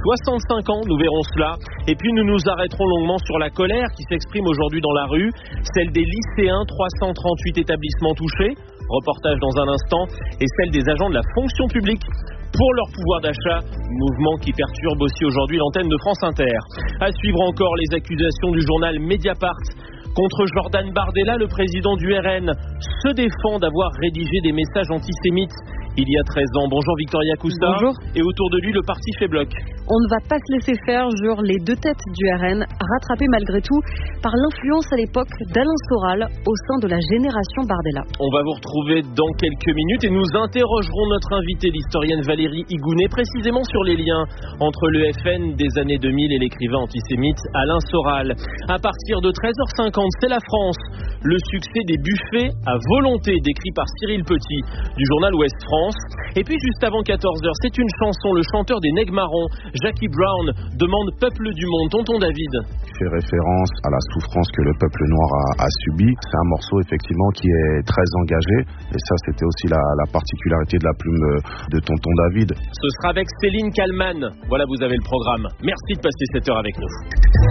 65 ans, nous verrons cela. Et puis nous nous arrêterons longuement sur la colère qui s'exprime aujourd'hui dans la rue, celle des lycéens, 338 établissements touchés, reportage dans un instant, et celle des agents de la fonction publique pour leur pouvoir d'achat, mouvement qui perturbe aussi aujourd'hui l'antenne de France Inter. À suivre encore les accusations du journal Mediapart contre Jordan Bardella, le président du RN, se défend d'avoir rédigé des messages antisémites il y a 13 ans. Bonjour Victoria Cousta. Bonjour. Et autour de lui, le parti fait bloc. On ne va pas se laisser faire, jurent les deux têtes du RN, rattrapées malgré tout par l'influence à l'époque d'Alain Soral au sein de la génération Bardella. On va vous retrouver dans quelques minutes et nous interrogerons notre invitée, l'historienne Valérie Higounet, précisément sur les liens entre le FN des années 2000 et l'écrivain antisémite Alain Soral. À partir de 13h50, c'est la France. Le succès des buffets à volonté, décrit par Cyril Petit du journal Ouest France. Et puis juste avant 14h, c'est une chanson, le chanteur des Nègres Marrons, Jackie Brown, demande Peuple du Monde. Tonton David. Il fait référence à la souffrance que le peuple noir a subie. C'est un morceau effectivement qui est très engagé. Et ça, c'était aussi la particularité de la plume de Tonton David. Ce sera avec Céline Kallmann. Voilà, vous avez le programme. Merci de passer cette heure avec nous.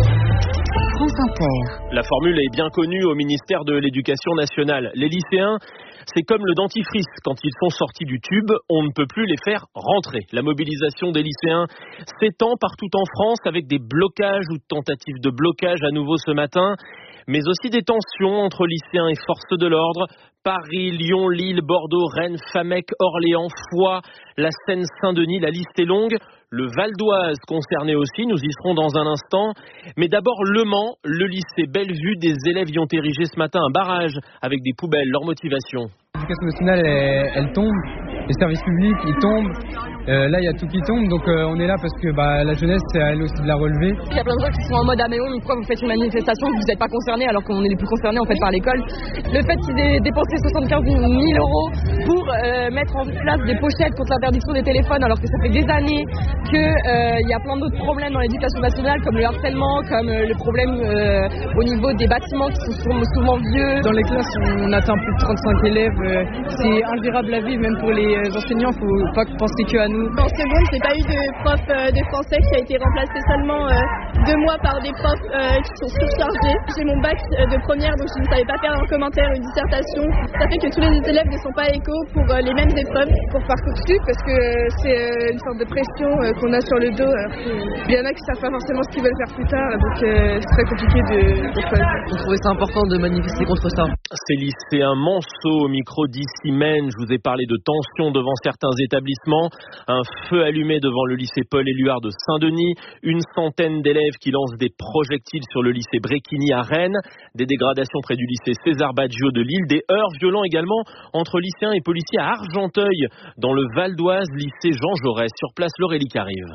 France Inter. La formule est bien connue au ministère de l'Éducation nationale. Les lycéens, c'est comme le dentifrice. Quand ils sont sortis du tube, on ne peut plus les faire rentrer. La mobilisation des lycéens s'étend partout en France avec des blocages ou tentatives de blocage à nouveau ce matin, mais aussi des tensions entre lycéens et forces de l'ordre. Paris, Lyon, Lille, Bordeaux, Rennes, Famec, Orléans, Foix, la Seine-Saint-Denis, la liste est longue. Le Val d'Oise concerné aussi, nous y serons dans un instant. Mais d'abord Le Mans, le lycée Bellevue, des élèves y ont érigé ce matin un barrage avec des poubelles. Leur motivation. L'éducation nationale, elle tombe, les services publics, ils tombent. Là, il y a tout qui tombe, donc on est là parce que la jeunesse, c'est à elle aussi de la relever. Il y a plein de gens qui sont en mode « Ah mais oui, pourquoi vous faites une manifestation, vous n'êtes pas concernés alors qu'on est les plus concernés en fait par l'école ». Le fait qu'ils aient dépensé 75 000 € pour mettre en place des pochettes contre l'interdiction des téléphones alors que ça fait des années qu'il y a plein d'autres problèmes dans l'éducation nationale comme le harcèlement, comme le problème au niveau des bâtiments qui sont souvent vieux. Dans les classes, on atteint plus de 35 élèves. C'est ingérable à vivre, même pour les enseignants, il ne faut pas penser qu'à nous. En seconde, j'ai pas eu de prof de français qui a été remplacé seulement 2 mois par des profs qui sont surchargés. J'ai mon bac de première, donc je ne savais pas faire un commentaire, une dissertation. Ça fait que tous les élèves ne sont pas égaux pour les mêmes épreuves pour Parcoursup, parce que c'est une sorte de pression qu'on a sur le dos. Il y en a qui ne savent pas forcément ce qu'ils veulent faire plus tard, donc c'est très compliqué de choisir. Je trouvais ça important de manifester contre ça. C'est lycéen Monceau au micro d'Issimène. Je vous ai parlé de tensions devant certains établissements. Un feu allumé devant le lycée Paul-Éluard de Saint-Denis. Une centaine d'élèves qui lancent des projectiles sur le lycée Bréquigny à Rennes. Des dégradations près du lycée César Baggio de Lille. Des heurts violents également entre lycéens et policiers à Argenteuil, dans le Val d'Oise, lycée Jean Jaurès. Sur place, Laurélie arrive.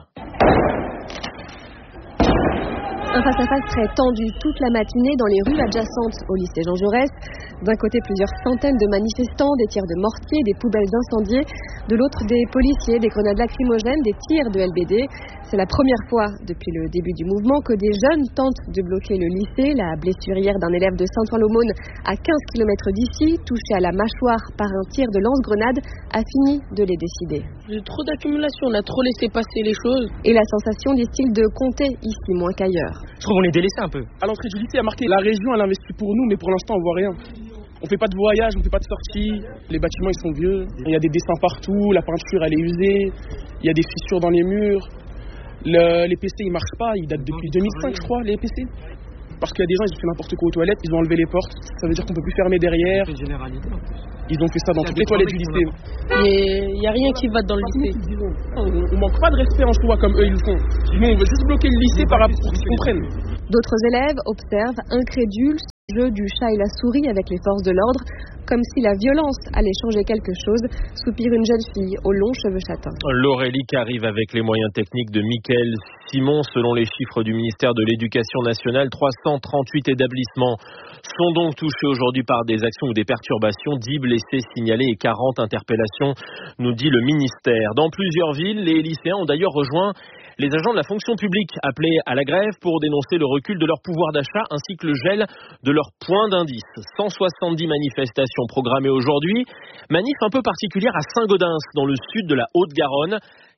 Un face-à-face très tendu toute la matinée dans les rues adjacentes au lycée Jean Jaurès. D'un côté, plusieurs centaines de manifestants, des tirs de mortier, des poubelles incendiées. De l'autre, des policiers, des grenades lacrymogènes, des tirs de LBD. C'est la première fois depuis le début du mouvement que des jeunes tentent de bloquer le lycée. La blessure hier d'un élève de Saint-Ouen-l'Aumône à 15 km d'ici, touché à la mâchoire par un tir de lance-grenade, a fini de les décider. J'ai trop d'accumulation, on a trop laissé passer les choses. Et la sensation, disent-ils, de compter ici moins qu'ailleurs. Je trouve qu'on est délaissé un peu. À l'entrée du lycée, il y a marqué la région, elle investit pour nous, mais pour l'instant, on voit rien. On fait pas de voyage, on fait pas de sortie. Les bâtiments, ils sont vieux. Il y a des dessins partout, la peinture, elle est usée. Il y a des fissures dans les murs. Les PC, ils marchent pas. Ils datent depuis 2005, je crois, les PC. Parce qu'il y a des gens, ils ont fait n'importe quoi aux toilettes, ils ont enlevé les portes. Ça veut dire qu'on peut plus fermer derrière. C'est une généralité en plus. Ils ont fait ça dans toutes les toilettes du lycée. Il n'y a rien qui va dans le lycée. On manque pas de respect en soi comme eux ils le font. Nous, on veut juste bloquer le lycée par rapport pour qu'ils comprennent. D'autres élèves observent, incrédules, ce jeu du chat et la souris avec les forces de l'ordre, comme si la violence allait changer quelque chose, soupire une jeune fille aux longs cheveux châtains. Laurélie arrive avec les moyens techniques de Mickaël Simon. Selon les chiffres du ministère de l'Éducation nationale, 338 établissements sont donc touchés aujourd'hui par des actions ou des perturbations, 10 blessés signalés et 40 interpellations, nous dit le ministère. Dans plusieurs villes, les lycéens ont d'ailleurs rejoint les agents de la fonction publique appelés à la grève pour dénoncer le recul de leur pouvoir d'achat ainsi que le gel de leur point d'indice. 170 manifestations programmées aujourd'hui. Manif un peu particulière à Saint-Gaudens, dans le sud de la Haute-Garonne.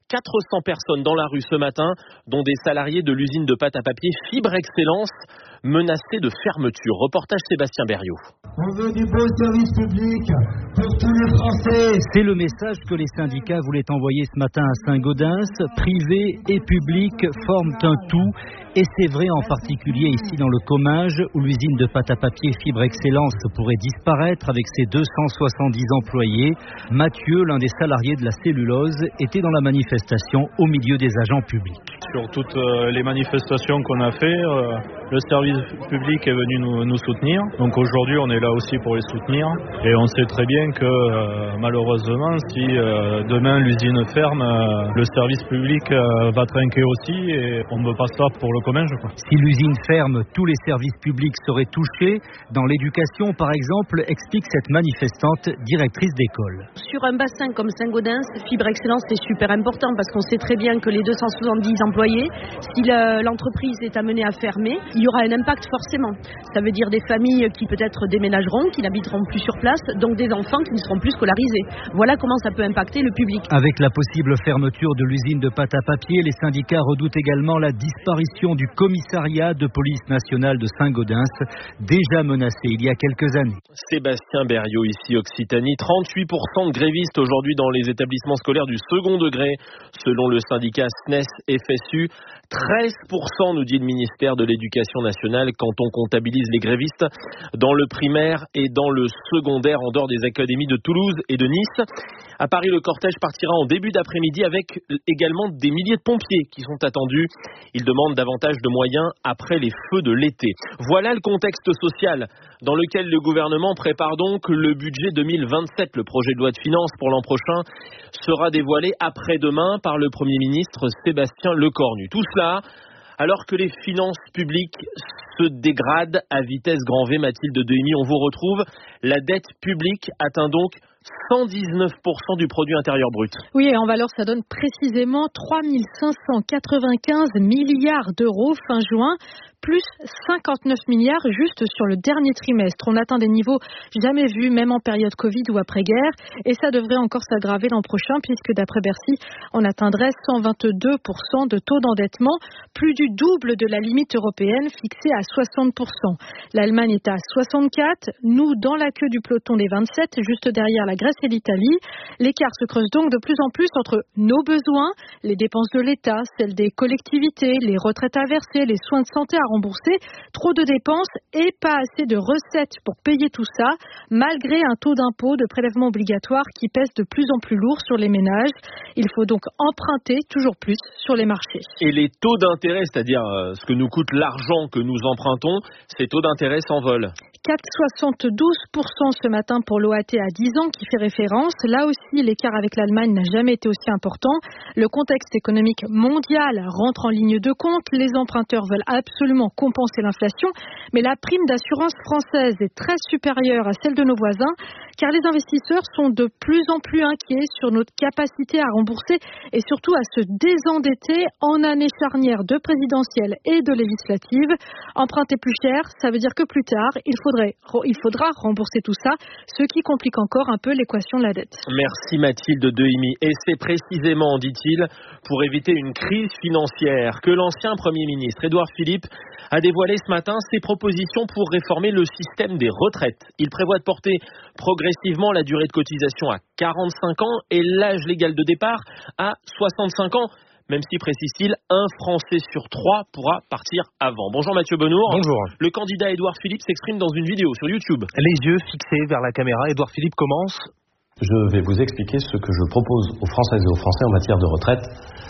400 personnes dans la rue ce matin, dont des salariés de l'usine de pâte à papier Fibre Excellence, menacés de fermeture. Reportage Sébastien Berriot. On veut du beau service public pour tous les Français. C'est le message que les syndicats voulaient envoyer ce matin à Saint-Gaudens. Privé et public forment un tout. Et c'est vrai en particulier ici dans le Comminges, où l'usine de pâte à papier Fibre Excellence pourrait disparaître avec ses 270 employés. Mathieu, l'un des salariés de la cellulose, était dans la manifestation au milieu des agents publics. Sur toutes les manifestations qu'on a fait, le service public est venu nous soutenir. Donc aujourd'hui, on est là aussi pour les soutenir. Et on sait très bien que malheureusement, si demain l'usine ferme, le service public va trinquer aussi et on ne veut pas ça pour le Comminges. Si l'usine ferme, tous les services publics seraient touchés. Dans l'éducation, par exemple, explique cette manifestante directrice d'école. Sur un bassin comme Saint-Gaudens, Fibre Excellence, c'est super important parce qu'on sait très bien que les 270 employés, si l'entreprise est amenée à fermer, il y aura un impact forcément. Ça veut dire des familles qui peut-être déménageront, qui n'habiteront plus sur place, donc des enfants qui ne seront plus scolarisés. Voilà comment ça peut impacter le public. Avec la possible fermeture de l'usine de pâte à papier, les syndicats redoutent également la disparition du commissariat de police nationale de Saint-Gaudens, déjà menacé il y a quelques années. Sébastien Berriot, ici Occitanie. 38% de grévistes aujourd'hui dans les établissements scolaires du second degré, selon le syndicat SNES-FSU. 13%, nous dit le ministère de l'Éducation nationale, quand on comptabilise les grévistes dans le primaire et dans le secondaire, en dehors des académies de Toulouse et de Nice. À Paris, le cortège partira en début d'après-midi avec également des milliers de pompiers qui sont attendus. Ils demandent davantage de moyens après les feux de l'été. Voilà le contexte social dans lequel le gouvernement prépare donc le budget 2027. Le projet de loi de finances pour l'an prochain sera dévoilé après-demain par le Premier ministre Sébastien Lecornu. Tout cela alors que les finances publiques se dégradent à vitesse grand V. Mathilde Dehimi, on vous retrouve. La dette publique atteint donc 119% du produit intérieur brut. Oui, et en valeur, ça donne précisément 3 595 milliards d'euros fin juin, plus 59 milliards juste sur le dernier trimestre. On atteint des niveaux jamais vus, même en période Covid ou après-guerre, et ça devrait encore s'aggraver l'an prochain, puisque d'après Bercy, on atteindrait 122% de taux d'endettement, plus du double de la limite européenne fixée à 60%. L'Allemagne est à 64%, nous dans la queue du peloton des 27, juste derrière la Grèce et l'Italie. L'écart se creuse donc de plus en plus entre nos besoins, les dépenses de l'État, celles des collectivités, les retraites à verser, les soins de santé à rembourser, trop de dépenses et pas assez de recettes pour payer tout ça, malgré un taux d'impôt de prélèvement obligatoire qui pèse de plus en plus lourd sur les ménages. Il faut donc emprunter toujours plus sur les marchés. Et les taux d'intérêt, c'est-à-dire ce que nous coûte l'argent que nous empruntons, ces taux d'intérêt s'envolent. 4,72% ce matin pour l'OAT à 10 ans qui fait référence. Là aussi, l'écart avec l'Allemagne n'a jamais été aussi important. Le contexte économique mondial rentre en ligne de compte. Les emprunteurs veulent absolument compenser l'inflation. Mais la prime d'assurance française est très supérieure à celle de nos voisins car les investisseurs sont de plus en plus inquiets sur notre capacité à rembourser et surtout à se désendetter en année charnière de présidentielle et de législative. Emprunter plus cher, ça veut dire que plus tard, il faudra rembourser tout ça, ce qui complique encore un peu l'équation de la dette. Merci Mathilde Dehimi. Et c'est précisément, dit-il, pour éviter une crise financière que l'ancien Premier ministre Édouard Philippe a dévoilé ce matin ses propositions pour réformer le système des retraites. Il prévoit de porter progressivement la durée de cotisation à 45 ans et l'âge légal de départ à 65 ans. Même si, précise-t-il, un Français sur 3 pourra partir avant. Bonjour Mathieu Benour. Bonjour. Le candidat Édouard Philippe s'exprime dans une vidéo sur YouTube. Les yeux fixés vers la caméra, Édouard Philippe commence. Je vais vous expliquer ce que je propose aux Françaises et aux Français en matière de retraite,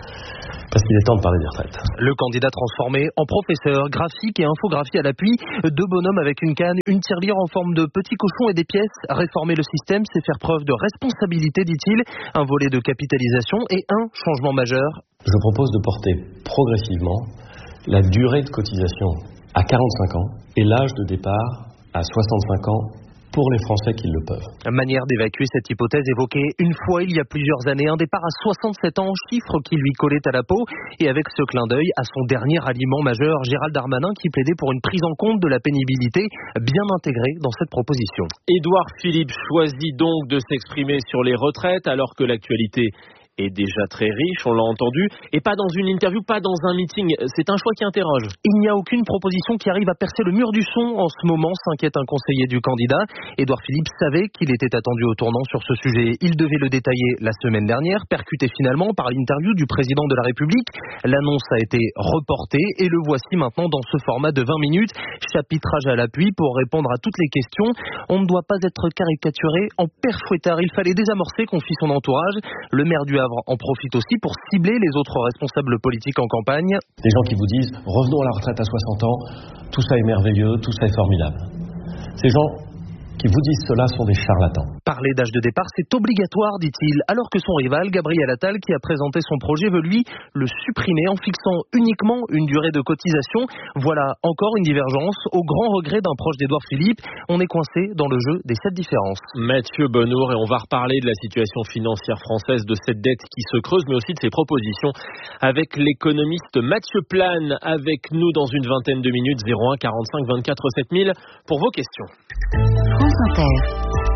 parce qu'il est temps de parler des retraites. Le candidat transformé en professeur, graphique et infographie à l'appui, deux bonhommes avec une canne, une tirelire en forme de petit cochon et des pièces. Réformer le système, c'est faire preuve de responsabilité, dit-il, un volet de capitalisation et un changement majeur. Je propose de porter progressivement la durée de cotisation à 45 ans et l'âge de départ à 65 ans pour les Français qui le peuvent. Manière d'évacuer cette hypothèse évoquée une fois il y a plusieurs années. Un départ à 67 ans, chiffre qui lui collait à la peau. Et avec ce clin d'œil à son dernier aliment majeur, Gérald Darmanin, qui plaidait pour une prise en compte de la pénibilité bien intégrée dans cette proposition. Édouard Philippe choisit donc de s'exprimer sur les retraites alors que l'actualité est déjà très riche, on l'a entendu, et pas dans une interview, pas dans un meeting. C'est un choix qui interroge. Il n'y a aucune proposition qui arrive à percer le mur du son en ce moment, s'inquiète un conseiller du candidat. Édouard Philippe savait qu'il était attendu au tournant sur ce sujet. Il devait le détailler la semaine dernière, percuté finalement par l'interview du président de la République. L'annonce a été reportée et le voici maintenant dans ce format de 20 minutes. Chapitrage à l'appui pour répondre à toutes les questions. On ne doit pas être caricaturé en père fouettard. Il fallait désamorcer, confie son entourage. Le maire du Havre en profite aussi pour cibler les autres responsables politiques en campagne. Des gens qui vous disent « revenons à la retraite à 60 ans, tout ça est merveilleux, tout ça est formidable ». Ces gens qui vous disent cela sont des charlatans. Parler d'âge de départ, c'est obligatoire, dit-il, alors que son rival, Gabriel Attal, qui a présenté son projet, veut lui le supprimer en fixant uniquement une durée de cotisation. Voilà encore une divergence, au grand regret d'un proche d'Édouard Philippe. On est coincé dans le jeu des 7 différences. Mathieu Bonhour, et on va reparler de la situation financière française, de cette dette qui se creuse, mais aussi de ses propositions avec l'économiste Mathieu Plane, avec nous dans une vingtaine de minutes, 01 45 24 7000 pour vos questions. France Inter,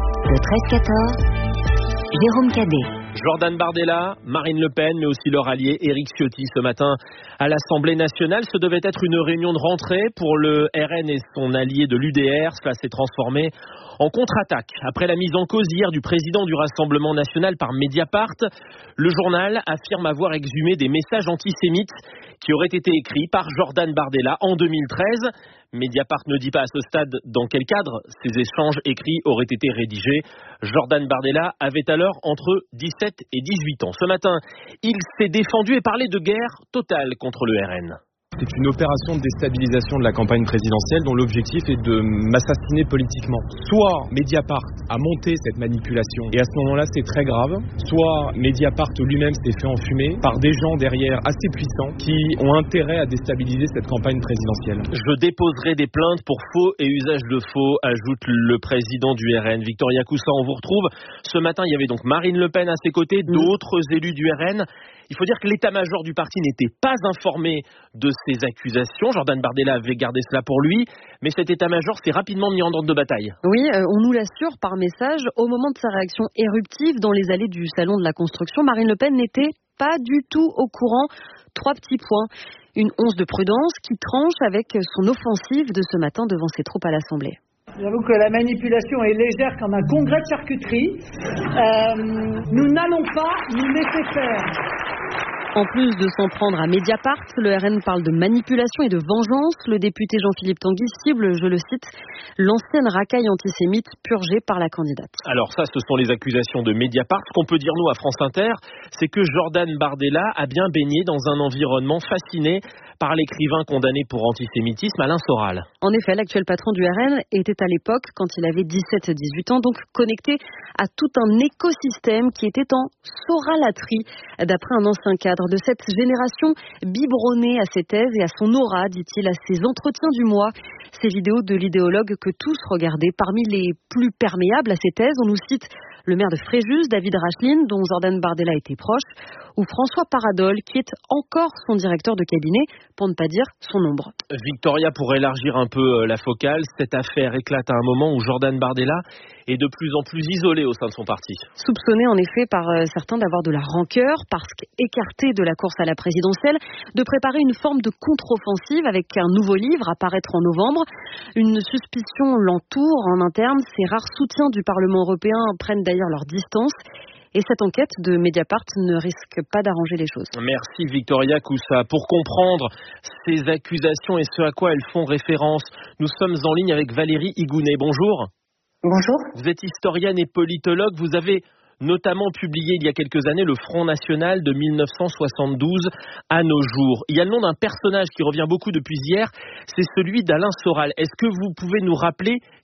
le 13-14, Jérôme Cadet. Jordan Bardella, Marine Le Pen, mais aussi leur allié Éric Ciotti ce matin à l'Assemblée nationale. Ce devait être une réunion de rentrée pour le RN et son allié de l'UDR. Cela s'est transformé en contre-attaque. Après la mise en cause hier du président du Rassemblement national par Mediapart, le journal affirme avoir exhumé des messages antisémites qui auraient été écrits par Jordan Bardella en 2013. Mediapart ne dit pas à ce stade dans quel cadre ces échanges écrits auraient été rédigés. Jordan Bardella avait alors entre 17 et 18 ans. Ce matin, il s'est défendu et parlait de guerre totale contre le RN. C'est une opération de déstabilisation de la campagne présidentielle dont l'objectif est de m'assassiner politiquement. Soit Mediapart a monté cette manipulation et à ce moment-là c'est très grave, soit Mediapart lui-même s'est fait enfumer par des gens derrière assez puissants qui ont intérêt à déstabiliser cette campagne présidentielle. Je déposerai des plaintes pour faux et usage de faux, ajoute le président du RN. Victoria Coussa, on vous retrouve. Ce matin, il y avait donc Marine Le Pen à ses côtés, d'autres élus du RN. Il faut dire que l'état-major du parti n'était pas informé de ces accusations. Jordan Bardella avait gardé cela pour lui, mais cet état-major s'est rapidement mis en ordre de bataille. Oui, on nous l'assure par message. Au moment de sa réaction éruptive dans les allées du salon de la construction, Marine Le Pen n'était pas du tout au courant. 3 petits points. Une once de prudence qui tranche avec son offensive de ce matin devant ses troupes à l'Assemblée. J'avoue que la manipulation est légère comme un congrès de charcuterie. Nous n'allons pas nous laisser faire. En plus de s'en prendre à Mediapart, le RN parle de manipulation et de vengeance. Le député Jean-Philippe Tanguy cible, je le cite, l'ancienne racaille antisémite purgée par la candidate. Alors ça, ce sont les accusations de Mediapart. Ce qu'on peut dire, nous, à France Inter, c'est que Jordan Bardella a bien baigné dans un environnement fasciné par l'écrivain condamné pour antisémitisme Alain Soral. En effet, l'actuel patron du RN était à l'époque, quand il avait 17-18 ans, donc connecté à tout un écosystème qui était en soralaterie, d'après un ancien cadre de cette génération biberonnée à ses thèses et à son aura, dit-il, à ses entretiens du mois. Ces vidéos de l'idéologue que tous regardaient. Parmi les plus perméables à ces thèses, on nous cite le maire de Fréjus, David Racheline, dont Jordan Bardella était proche, ou François Paradol, qui est encore son directeur de cabinet, pour ne pas dire son ombre. Victoria, pour élargir un peu la focale, cette affaire éclate à un moment où Jordan Bardella est de plus en plus isolé au sein de son parti. Soupçonné en effet par certains d'avoir de la rancœur, parce qu'écarté de la course à la présidentielle, de préparer une forme de contre-offensive avec un nouveau livre à paraître en novembre. Une suspicion l'entoure en interne. Ses rares soutiens du Parlement européen prennent d'ailleurs leur distance. Et cette enquête de Mediapart ne risque pas d'arranger les choses. Merci Victoria Coussa. Pour comprendre ces accusations et ce à quoi elles font référence, nous sommes en ligne avec Valérie Higounet. Bonjour. Bonjour. Vous êtes historienne et politologue. Vous avez notamment publié il y a quelques années le Front National de 1972 à nos jours. Il y a le nom d'un personnage qui revient beaucoup depuis hier, c'est celui d'Alain Soral. Est-ce que vous pouvez nous rappeler